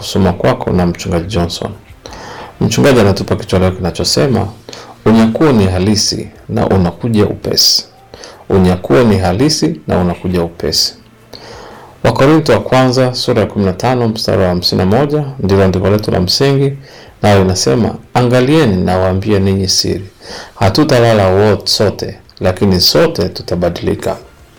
kusoma kwako na mchungaji Johnson. Mchungaji anatupa kichwa leo kinachosema unyakuo ni halisi na unakuja upesi. Unyakuo ni halisi na unakuja upesi. Wakorintho wa kwanza sura ya 15 mstari wa 51 ndilo andiko letu la msingi, na inasema angalieni na waambie ninyi siri, hatutalala wote sote, lakini sote tutabadilika.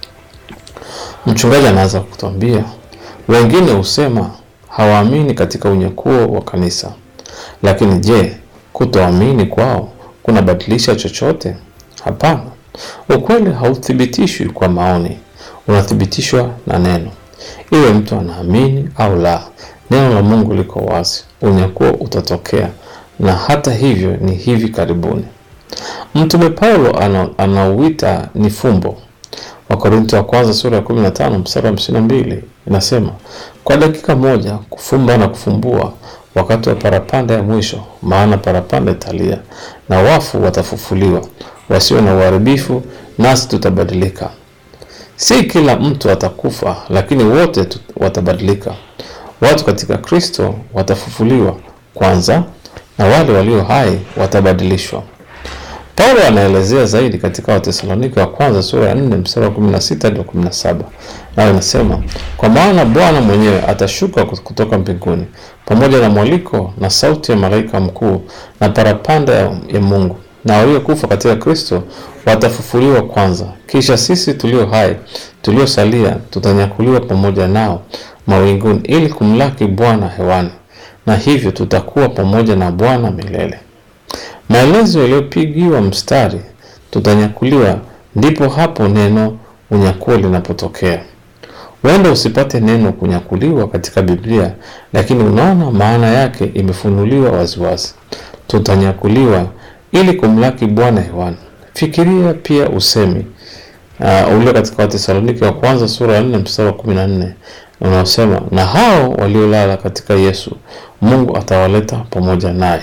Mchungaji anaanza kutuambia wengine husema hawaamini katika unyakuo wa kanisa. Lakini je, kutoamini kwao kunabadilisha chochote? Hapana. Ukweli hauthibitishwi kwa maoni, unathibitishwa na neno. Iwe mtu anaamini au la, neno la Mungu liko wazi. Unyakuo utatokea, na hata hivyo ni hivi karibuni. Mtume Paulo anauita ni fumbo. Wakorintho wa kwanza sura ya 15 mstari wa 52 inasema, kwa dakika moja kufumba na kufumbua wakati wa parapanda ya mwisho, maana parapanda italia na wafu watafufuliwa, wasio na uharibifu, nasi tutabadilika. Si kila mtu atakufa, lakini wote watabadilika. Watu katika Kristo watafufuliwa kwanza, na wale walio hai watabadilishwa. Paulo anaelezea zaidi katika Wathesalonike wa kwanza sura ya 4 mstari wa 16 hadi 17. Na anasema, kwa maana Bwana mwenyewe atashuka kutoka mbinguni pamoja na mwaliko na sauti ya malaika mkuu na parapanda ya Mungu, na waliokufa katika Kristo watafufuliwa kwanza. Kisha sisi tulio hai tuliosalia tutanyakuliwa pamoja nao mawinguni ili kumlaki Bwana hewani, na hivyo tutakuwa pamoja na Bwana milele. Maelezo yaliyopigiwa mstari tutanyakuliwa, ndipo hapo neno unyakuo linapotokea. Wenda usipate neno kunyakuliwa katika Biblia, lakini unaona maana yake imefunuliwa waziwazi. Tutanyakuliwa ili kumlaki Bwana hewani. Fikiria pia usemi ule katika Wathesalonike wa kwanza sura ya 4 mstari wa 14 unaosema, na hao waliolala katika Yesu Mungu atawaleta pamoja naye.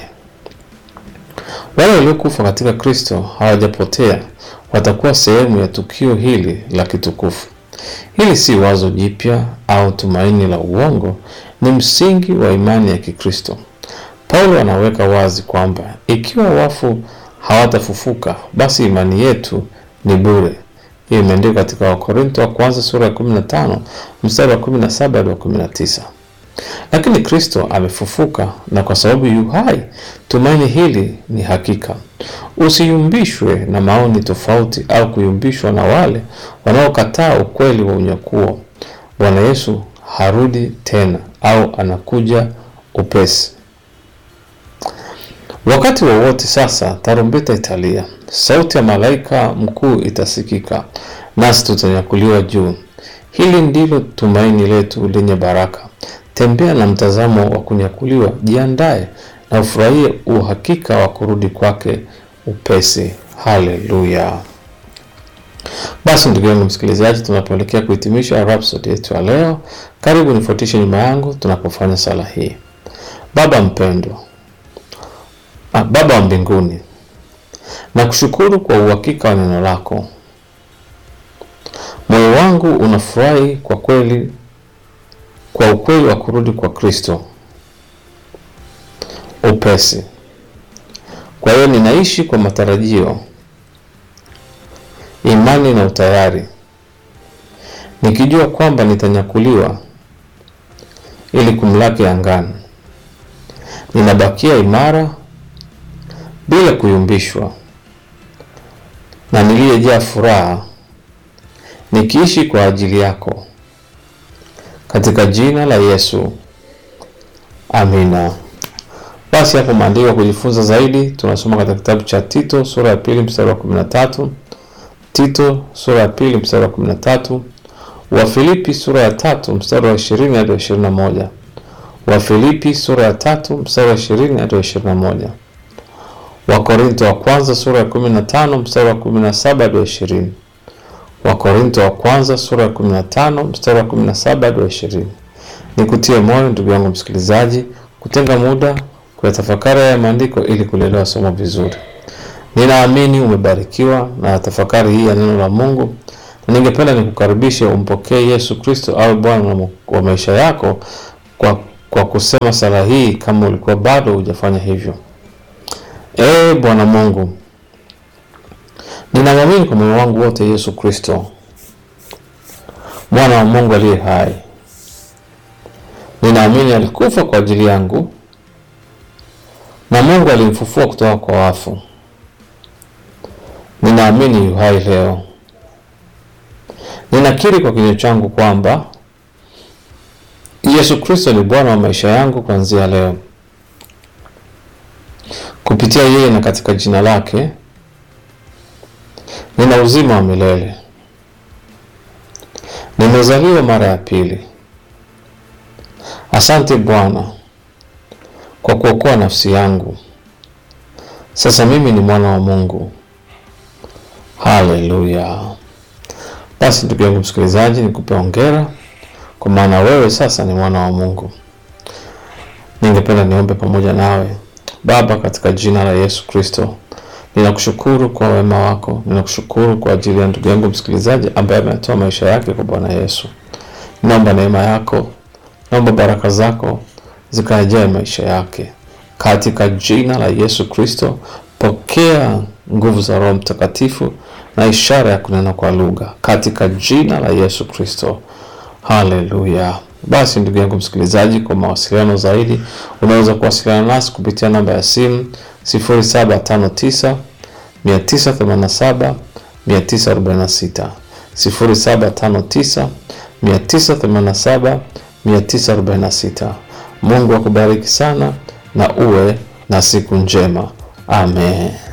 Wale waliokufa katika Kristo hawajapotea, watakuwa sehemu ya tukio hili la kitukufu. Hili si wazo jipya au tumaini la uongo, ni msingi wa imani ya Kikristo. Paulo anaweka wazi kwamba ikiwa wafu hawatafufuka, basi imani yetu ni bure. Hii imeandikwa katika Wakorintho wa kwanza sura ya 15 mstari wa 17 hadi 19. Lakini Kristo amefufuka, na kwa sababu yu hai, tumaini hili ni hakika. Usiyumbishwe na maoni tofauti au kuyumbishwa na wale wanaokataa ukweli wa unyakuo. Bwana Yesu harudi tena, au anakuja upesi. Wakati wowote sasa tarumbeta italia, sauti ya malaika mkuu itasikika, nasi tutanyakuliwa juu. Hili ndilo tumaini letu lenye baraka. Tembea na mtazamo wa kunyakuliwa, jiandae na ufurahie uhakika wa kurudi kwake upesi. Haleluya. Basi ndugu yangu msikilizaji, tunapoelekea kuhitimisha Rhapsody yetu ya leo, karibu nifuatishe nyuma yangu tunapofanya sala hii. Baba mpendwa, Baba wa mbinguni, nakushukuru kwa uhakika wa neno lako. Moyo wangu unafurahi kwa ukweli wa kurudi kwa Kristo upesi. Kwa hiyo ninaishi kwa matarajio, imani na utayari, nikijua kwamba nitanyakuliwa ili kumlaki angani. Ninabakia imara bila kuyumbishwa, na niliyejaa furaha, nikiishi kwa ajili yako. Katika jina la Yesu, amina. Basi hapo maandiko kujifunza zaidi tunasoma katika kitabu cha Tito sura ya 2 mstari wa 13, Tito sura ya 2 mstari wa 13, Wafilipi sura ya 3 mstari wa 20 hadi 21, Wafilipi sura ya 3 mstari wa 20 hadi 21, Wakorintho wa kwanza sura ya 15 mstari wa 17 hadi 20, Wakorintho wa kwanza sura ya 15 mstari wa 17 hadi 20. Nikutie moyo ndugu yangu msikilizaji, kutenga muda kuyatafakari ya maandiko ili kuelewa somo vizuri. Ninaamini umebarikiwa na tafakari hii ya neno la Mungu, na ningependa nikukaribishe umpokee Yesu Kristo awe Bwana wa maisha yako kwa kwa kusema sala hii kama ulikuwa bado hujafanya hivyo. Bwana Mungu, ninamwamini kwa moyo wangu wote Yesu Kristo, mwana wa Mungu aliye hai. Ninaamini alikufa kwa ajili yangu na Mungu alimfufua kutoka kwa wafu. Ninaamini yu hai leo. Ninakiri kwa kinywa changu kwamba Yesu Kristo ni Bwana wa maisha yangu kuanzia leo. Kupitia yeye na katika jina lake nina uzima wa milele. Nimezaliwa mara ya pili. Asante Bwana kwa kuokoa nafsi yangu. Sasa mimi ni mwana wa Mungu. Haleluya. Basi ndugu yangu msikilizaji, nikupe hongera kwa maana wewe sasa ni mwana wa Mungu. Ningependa niombe pamoja nawe. Baba, katika jina la Yesu Kristo, ninakushukuru kwa wema wako. Ninakushukuru kwa ajili ya ndugu yangu msikilizaji ambaye ametoa maisha yake kwa Bwana Yesu. Naomba neema yako, naomba baraka zako zikajae maisha yake. Katika jina la Yesu Kristo, pokea nguvu za Roho Mtakatifu na ishara ya kunena kwa lugha katika jina la Yesu Kristo. Haleluya. Basi ndugu yangu msikilizaji, kwa mawasiliano zaidi unaweza kuwasiliana nasi kupitia namba ya simu 0759 987 946, 0759 987 946. Mungu akubariki sana na uwe na siku njema. Amen.